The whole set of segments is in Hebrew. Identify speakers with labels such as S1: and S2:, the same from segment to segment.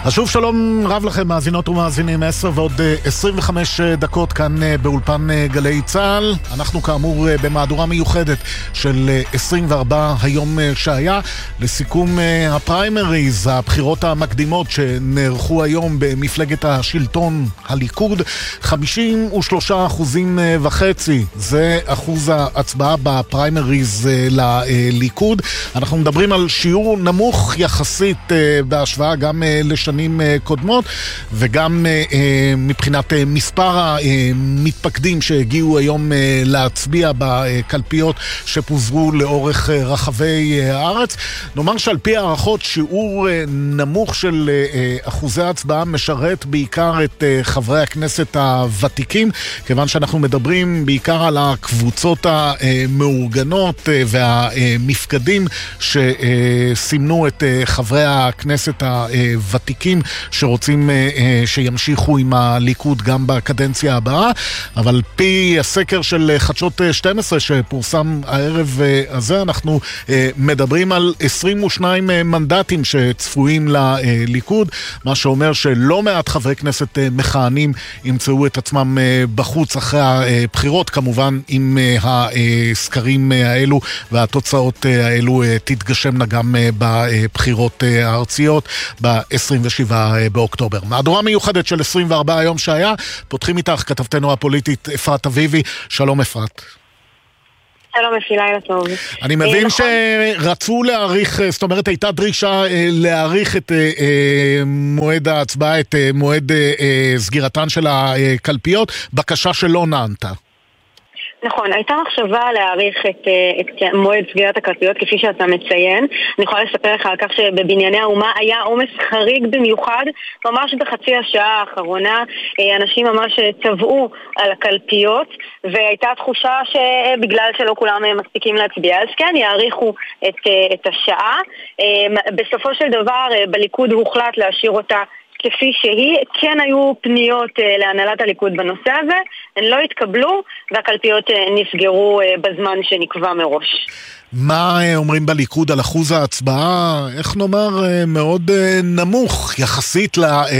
S1: אז שוב שלום רב לכם מאזינות ומאזינים, 10 ועוד 25 דקות כאן באולפן גלי צהל. אנחנו כאמור במהדורה מיוחדת של 24 היום שהיה לסיכום הפריימריז, הבחירות המקדימות שנערכו היום במפלגת השלטון הליכוד. 53.5% זה אחוז ההצבעה בפריימריז לליכוד. אנחנו מדברים על שיעור נמוך יחסית בהשוואה גם לשנים קודמות, וגם מבחינת מספר המתפקדים שהגיעו היום להצביע בקלפיות שפוזרו לאורך רחבי הארץ. נאמר שעל פי הערכות שיעור נמוך של אחוזי ההצבעה משרת בעיקר את חברי הכנסת הוותיקים, כיוון שאנחנו מדברים בעיקר על הקבוצות המאורגנות והמפקדים שסימנו את חברי הכנסת הוותיקים שרוצים שימשיכו עם הליכוד גם בקדנציה הבאה. אבל פי הסקר של חדשות 12 שפורסם הערב הזה, אנחנו מדברים על 22 מנדטים שצפויים לליכוד, מה שאומר שלא מעט חברי כנסת מכהנים ימצאו את עצמם בחוץ אחרי הבחירות, כמובן אם הסקרים האלו והתוצאות האלו תתגשמנה גם בבחירות הארציות ב-27 באוקטובר. מהדורה מיוחדת של 24 היום שהיה, פותחים איתך כתבתנו הפוליטית אפרת אביבי. שלום אפרת.
S2: שלום אפי, לילה טוב.
S1: אני מבין שרצו להאריך, זאת אומרת הייתה דרישה להאריך את מועד ההצבעה, את מועד סגירתן של הקלפיות, בקשה שלא נענתה.
S2: נכון, הייתה מחשבה להאריך את מועד סגירת הקלפיות כפי שאתה מציין. אני יכולה לספר לך על כך שבבנייני האומה היה עומס חריג במיוחד, ממש בחצי השעה האחרונה אנשים ממש צבעו על הקלפיות, והייתה תחושה שבגלל שלא כולם מספיקים להצביע, אז כן, יאריכו את השעה. בסופו של דבר בליכוד הוחלט להשאיר אותה כפי שהיא. כן היו פניות להנהלת הליכוד בנושא הזה, הן לא התקבלו והקלפיות נסגרו בזמן שנקבע מראש.
S1: מה אומרים בליכוד על אחוז ההצבעה? איך נאמר, מאוד נמוך יחסית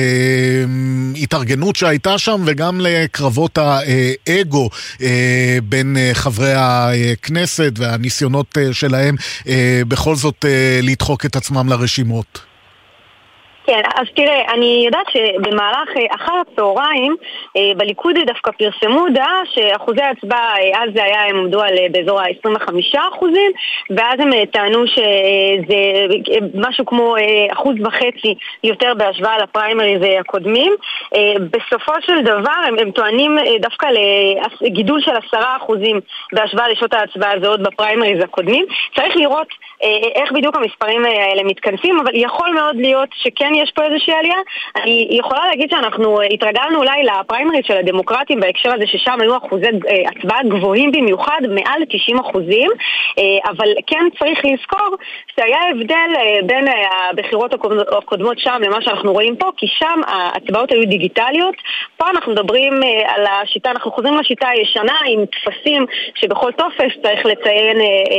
S1: להתארגנות שהייתה שם וגם לקרבות האגו בין חברי הכנסת והניסיונות שלהם בכל זאת לדחוק את עצמם לרשימות.
S2: כן, אז תראה, אני יודעת שבמהלך אחר הצהריים בליכוד דווקא פרסמו דעה שאחוזי ההצבעה, אז זה היה, הם עמדו על באזור ה-25%, ואז הם טענו שזה משהו כמו 1.5% יותר בהשוואה לפריימריז הקודמים. בסופו של דבר הם טוענים דווקא לגידול של 10% בהשוואה לשעות ההצבעה הזאת בפריימריז הקודמים. צריך לראות איך בדיוק המספרים האלה מתכנסים, אבל יכול מאוד להיות שכן יש פה איזושהי עלייה. אני יכולה להגיד שאנחנו התרגלנו אולי לפריימריז של הדמוקרטים בהקשר הזה, ששם היו אחוזי הצבעה גבוהים במיוחד, מעל 90%, אבל כן צריך לזכור שהיה הבדל בין הבחירות הקודמות שם למה שאנחנו רואים פה, כי שם ההצבעות היו דיגיטליות. פה אנחנו מדברים על השיטה, אנחנו חוזרים לשיטה הישנה עם תפסים שבכל טופס צריך לציין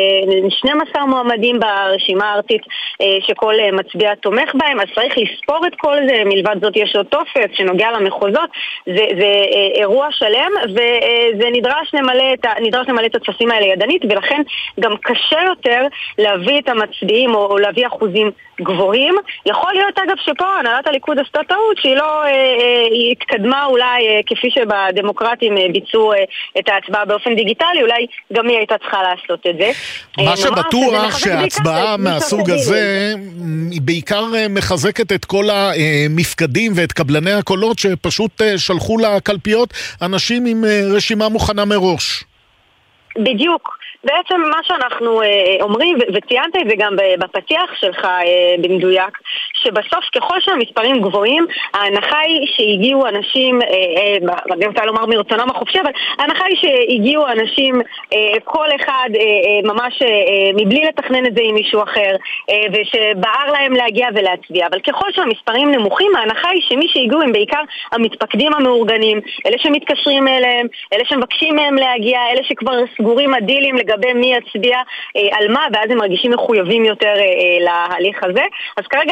S2: 12 מועמדים ברשימה הארצית שכל מצביע תומך בהם, אז צריך לספור את כל זה. מלבד זאת יש עוד טופס שנוגע למחוזות, זה אירוע שלם, וזה נדרש למלא את התפסים האלה ידנית, ולכן גם קשה יותר להביא את המצביעים או להביא אחוזים גבוהים. יכול להיות אגב שפה הנהלת הליכוד עשתה טעות שהיא לא התקדמה אולי כפי שבדמוקרטים ביצעו את ההצבעה באופן דיגיטלי, אולי גם היא הייתה צריכה לעשות את זה.
S1: מה שבטוח שההצבעה מהסוג הזה היא בעיקר מחזקת את כל המפקדים ואת קבלני הקולות שפשוט שלחו לקלפיות אנשים עם רשימה מוכנה מראש.
S2: בדיוק. בעצם מה שאנחנו אומרים, וציינת את זה גם בפתיח שלך במדויק, שבסוף ככל שהמספרים גבוהים, ההנחה היא שהגיעו אנשים, אני רוצה לומר מרצונם החופשי, אבל ההנחה היא שהגיעו אנשים, כל אחד ממש מבלי לתכנן את זה עם מישהו אחר, ושבער להם להגיע ולהצביע. אבל ככל שהמספרים נמוכים, ההנחה היא שמי שהגיעו הם בעיקר המתפקדים המאורגנים, אלה שמתקשרים אליהם, אלה שמבקשים מהם להגיע, אלה שכבר סגורים הדילים לגבי מי יצביע על מה, ואז הם מרגישים מחויבים יותר להליך הזה. אז כרגע אנחנו אומרים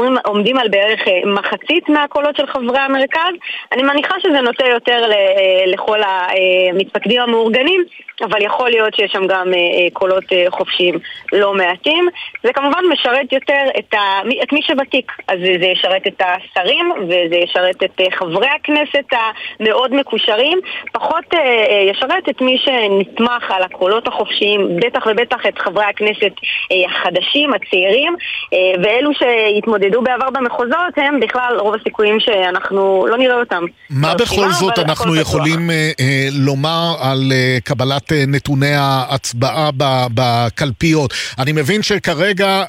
S2: עומדים על בערך מחצית מהקולות של חברי המרכז. אני מניחה שזה נוטה יותר לכל המתפקדים המאורגנים, אבל יכול להיות שיש שם גם קולות חופשיים לא מעטים. זה כמובן משרת יותר את מי שבתיק, אז זה ישרת את השרים וזה ישרת את חברי הכנסת המאוד מקושרים, פחות ישרת את מי שנתמך על הקולות החופשיים, בטח ובטח את חברי הכנסת החדשים, הצעירים, ואלו שהתמודדו בעבר במחוזות הם בכלל רוב הסיכויים שאנחנו לא נראה אותם.
S1: מה בכל זאת אנחנו יכולים לומר על קבלת נתוני ההצבעה בקלפיות? אני מבין שכרגע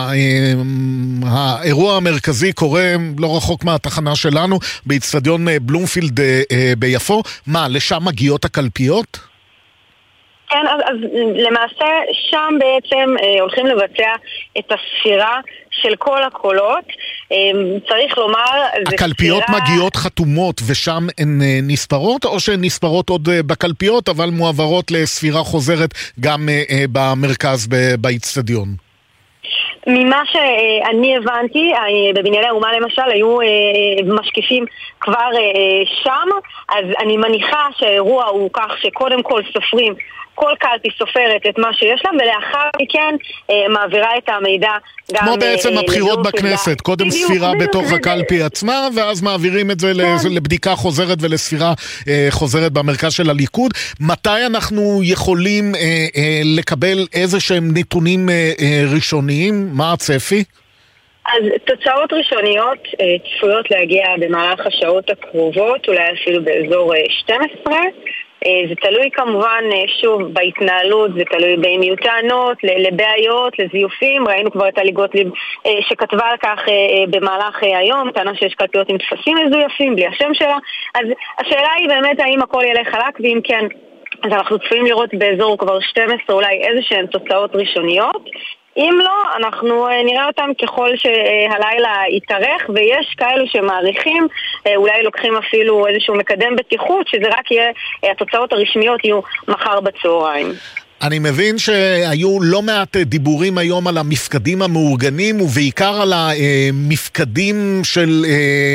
S1: האירוע המרכזי קורה לא רחוק מהתחנה שלנו, באצטדיון בלומפילד ביפו. מה, לשם מגיעות הקלפיות?
S2: כן, אז למעשה שם בעצם הולכים לבצע את הספירה של כל הקולות. צריך לומר...
S1: הקלפיות מגיעות חתומות ושם הן נספרות, או שהן נספרות עוד בקלפיות אבל מועברות לספירה חוזרת גם במרכז באצטדיון?
S2: ממה שאני הבנתי, בבנייני האומה למשל היו משקיפים כבר שם, אז אני מניחה שהאירוע הוא כך שקודם כל סופרים, כל קלפי סופרת את מה שיש לה, ולאחר מכן מעבירה את המידע גם...
S1: כמו בעצם הבחירות בכנסת, קודם ספירה בתוך הקלפי עצמה, ואז מעבירים את זה לבדיקה חוזרת ולספירה חוזרת במרכז של הליכוד. מתי אנחנו יכולים לקבל איזה שהם נתונים ראשוניים? מה הצפי?
S2: אז תוצאות ראשוניות צפויות להגיע במהלך השעות הקרובות, אולי אפילו באזור 12. זה תלוי כמובן שוב בהתנהלות, זה תלוי באם יהיו טענות, לבעיות, לזיופים. ראינו כבר את טלי גוטליב שכתבה על כך במהלך היום, טענה שיש קלפיות עם תפסים מזויפים בלי השם שלה. אז השאלה היא באמת האם הכל ילך חלק, ואם כן, אז אנחנו צפויים לראות באזור כבר 12 אולי איזה שהן תוצאות ראשוניות. אם לא, אנחנו נראה אותם ככל שהלילה יתארך, ויש כאלו שמעריכים, אולי לוקחים אפילו איזשהו מקדם בטיחות, שזה רק יהיה, התוצאות הרשמיות יהיו מחר בצהריים.
S1: אני מבין שהיו לא מעט דיבורים היום על המפקדים המאורגנים, ובעיקר על המפקדים של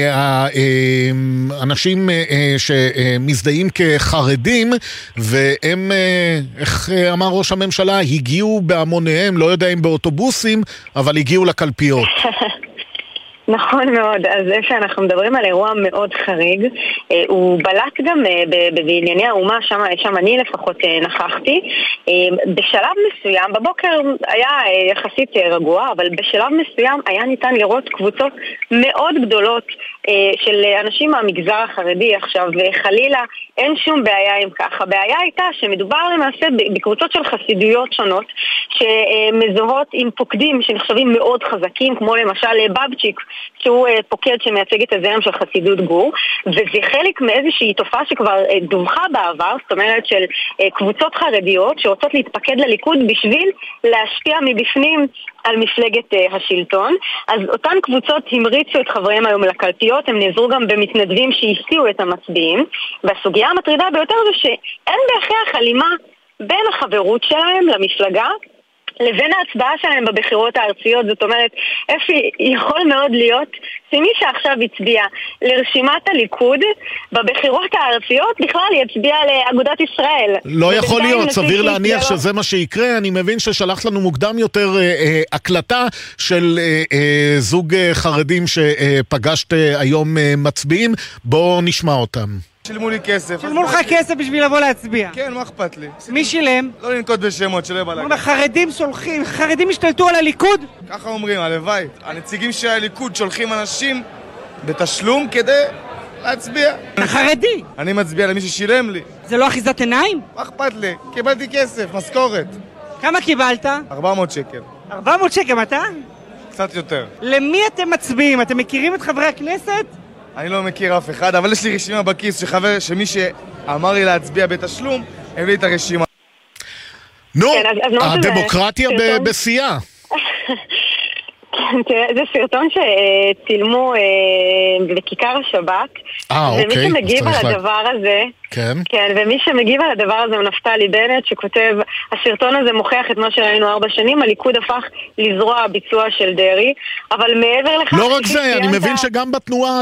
S1: האנשים שמזדהים כחרדים, והם, איך אמר ראש הממשלה, הגיעו בהמוניהם, לא יודע אם באוטובוסים, אבל הגיעו לקלפיות.
S2: נכון מאוד, אז זה שאנחנו מדברים על אירוע מאוד חריג, הוא בלט גם בענייני האומה, שם אני לפחות נכחתי. בשלב מסוים, בבוקר היה יחסית רגוע, אבל בשלב מסוים היה ניתן לראות קבוצות מאוד גדולות של אנשים מהמגזר החרדי. עכשיו, חלילה אין שום בעיה עם כך. הבעיה הייתה שמדובר למעשה בקבוצות של חסידויות שונות, שמזוהות עם פוקדים שנחשבים מאוד חזקים, כמו למשל בבצ'יק, שהוא פוקד שמייצג את הזרם של חסידות גור, וזה חלק מאיזושהי תופעה שכבר דווחה בעבר, זאת אומרת של קבוצות חרדיות שרוצות להתפקד לליכוד בשביל להשפיע מבפנים על מפלגת השלטון. אז אותן קבוצות המריצו את חבריהם היום לקלפיות, הם נעזרו גם במתנדבים שהסיעו את המצביעים, והסוגיה המטרידה ביותר זה שאין בהכרח הלימה בין החברות שלהם למפלגה לבין ההצבעה שלהם בבחירות הארציות. זאת אומרת, אפי, יכול מאוד להיות שמי שעכשיו הצביע לרשימת הליכוד בבחירות הארציות בכלל יצביע לאגודת ישראל.
S1: לא יכול להיות, סביר להניח שזה מה שיקרה. אני מבין ששלחת לנו מוקדם יותר הקלטה של זוג חרדים שפגשת היום מצביעים. בואו נשמע אותם.
S3: שילמו לי כסף.
S4: שילמו לך כסף בשביל לבוא להצביע?
S3: כן, מה אכפת לי?
S4: מי שילם?
S3: לא לנקוט בשמות, שלא יבא להגיד.
S4: חרדים שולחים, חרדים השתלטו על הליכוד?
S3: ככה אומרים, הלוואי. הנציגים של הליכוד שולחים אנשים בתשלום כדי להצביע.
S4: חרדי?
S3: אני מצביע למי ששילם לי.
S4: זה לא אחיזת עיניים?
S3: מה אכפת לי? קיבלתי כסף, משכורת.
S4: כמה קיבלת?
S3: 400 שקל.
S4: 400 שקל, מתן?
S3: קצת יותר.
S4: למי אתם מצביעים? אתם מכירים את חברי הכנסת?
S3: אני לא מכיר אף אחד, אבל יש לי רשימה בכיס שמי שאמר לי להצביע בתשלום, הביא לי את הרשימה.
S1: נו, הדמוקרטיה בשיאה.
S2: זה סרטון שצילמו בכיכר השבת, ומי שמגיב על הדבר הזה,
S1: כן.
S2: כן, ומי שמגיב על הדבר הזה הוא נפתלי בנט, שכותב, הסרטון הזה מוכיח את מה שראינו 4 שנים, הליכוד הפך לזרוע הביצוע של דרעי, אבל מעבר לכך...
S1: לא רק זה, אני מבין שגם בתנועה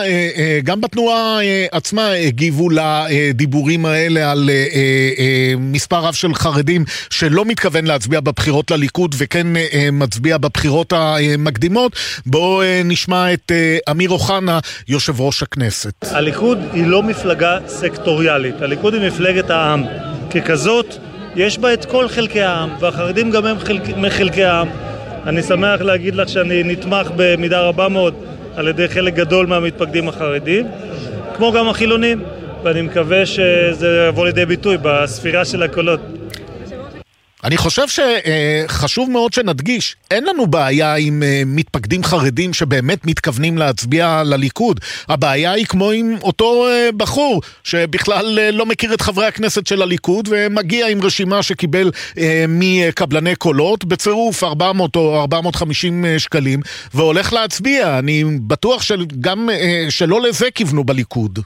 S1: עצמה, הגיבו לדיבורים האלה על מספר רב של חרדים שלא מתכוון להצביע בבחירות לליכוד וכן מצביע בבחירות המקדימות. בואו נשמע את אמיר אוחנה, יושב ראש הכנסת.
S5: הליכוד היא לא מפלגה סקטוריאלית, הליכוד היא מפלגת העם. ככזאת, יש בה את כל חלקי העם, והחרדים גם הם מחלקי העם. אני שמח להגיד לך שאני נתמך במידה רבה מאוד על ידי חלק גדול מהמתפקדים החרדים, כמו גם החילונים, ואני מקווה שזה יבוא לידי ביטוי בספירה של הקולות.
S1: אני חושב שחשוב מאוד שנדגיש, אין לנו בעיה עם מתפקדים חרדים שבאמת מתכוונים להצביע לליכוד. הבעיה היא כמו עם אותו בחור שקלל לא מכיר את חברי הכנסת של הליכוד ומגיע עם רשימה שקיבל מקבלני קולות בצירוף 400 או 450 שקלים והולך להצביע. אני בטוח שגם שלא לזה כיוונו בליכוד.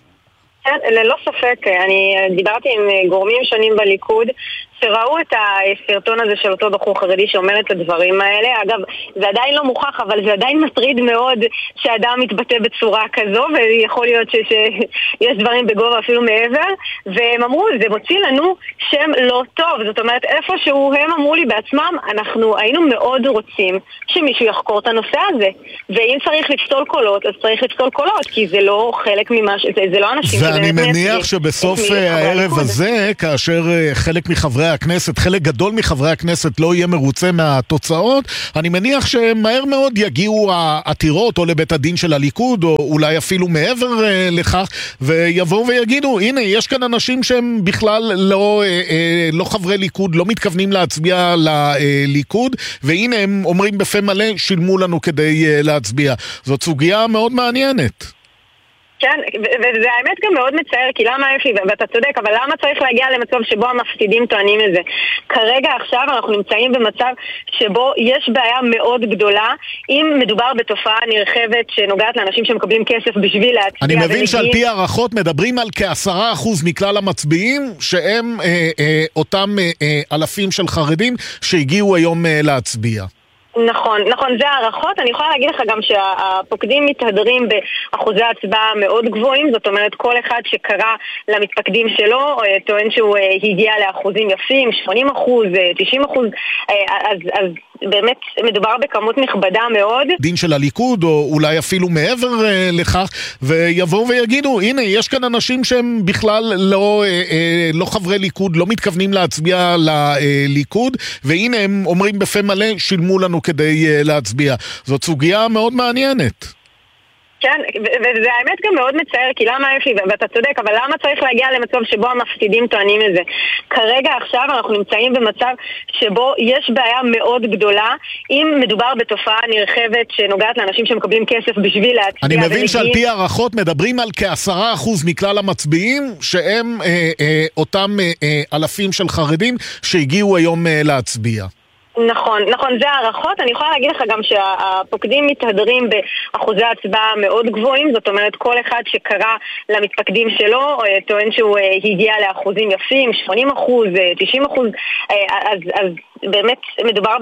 S2: ללא ספק, אני דיברתי עם גורמים שונים בליכוד שראו את הסרטון הזה של אותו בחור חרדי שאומר את הדברים האלה. אגב, זה עדיין לא מוכח, אבל זה עדיין מטריד מאוד שאדם מתבטא בצורה כזו, ויכול להיות שיש דברים בגובה אפילו מעבר, והם אמרו, זה מוציא לנו שם לא טוב. זאת אומרת, איפשהו הם אמרו לי בעצמם, אנחנו היינו מאוד רוצים שמישהו יחקור את הנושא הזה, ואם צריך לפסול קולות, אז צריך לפסול קולות, כי זה לא חלק זה לא אנשים
S1: ואני מניח שבסוף הערב הזה, כאשר חלק מחברי הכנסת, חלק גדול מחברי הכנסת לא יהיה מרוצה מהתוצאות, אני מניח שמהר מאוד יגיעו העתירות או לבית הדין של הליכוד או אולי אפילו מעבר לכך ויבואו ויגידו, הנה יש כאן אנשים שהם בכלל לא חברי ליכוד, לא מתכוונים להצביע לליכוד, והנה הם אומרים בפה מלא, שילמו לנו כדי להצביע. זאת סוגיה מאוד מעניינת.
S2: כן, וזה האמת גם מאוד מצער, כי למה אפי, ואתה צודק, אבל למה צריך להגיע למצב שבו המפסידים טוענים את זה? כרגע עכשיו אנחנו נמצאים במצב שבו יש בעיה מאוד גדולה, אם מדובר בתופעה נרחבת שנוגעת לאנשים שמקבלים כסף בשביל להצביע.
S1: אני מבין שעל פי הערכות מדברים על כ10% מכלל המצביעים, שהם אותם אלפים של חרדים שהגיעו היום להצביע.
S2: נכון, זה הערכות. אני יכולה להגיד לך גם שהפוקדים מתהדרים באחוזי הצבעה מאוד גבוהים, זאת אומרת כל אחד שקרא למתפקדים שלו טוען שהוא הגיע לאחוזים יפים, 80%, 90%, אז באמת מדובר בכמות נכבדה מאוד.
S1: דין של הליכוד או אולי אפילו מעבר לכך, ויבואו ויגידו, הנה יש כאן אנשים שהם בכלל לא חברי ליכוד, לא מתכוונים להצביע לליכוד, והנה הם אומרים בפה מלא, שילמו לנו כדי להצביע. זאת סוגיה מאוד מעניינת.
S2: כן, וזה האמת גם מאוד מצער, כי למה אפי, ואתה צודק, אבל למה צריך להגיע למצב שבו המפסידים טוענים את זה? כרגע עכשיו אנחנו נמצאים במצב שבו יש בעיה מאוד גדולה, אם מדובר בתופעה נרחבת שנוגעת לאנשים שמקבלים כסף בשביל להצביע.
S1: אני מבין שעל פי הערכות מדברים על כ10% מכלל המצביעים, שהם אותם אלפים של חרדים שהגיעו היום להצביע.
S2: נכון, זה הערכות. אני יכולה להגיד לך גם שהפוקדים מתהדרים באחוזי הצבעה מאוד גבוהים, זאת אומרת כל אחד שקרא למתפקדים שלו טוען שהוא הגיע לאחוזים יפים, 80%, 90%, אז באמת מדובר